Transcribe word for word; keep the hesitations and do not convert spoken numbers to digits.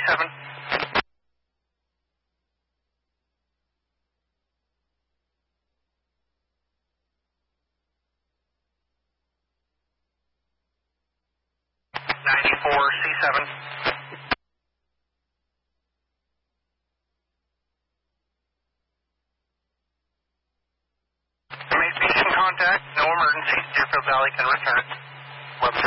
seven. ninety-four C seven. Make station contact, no emergency. Deerfield Valley can return. Web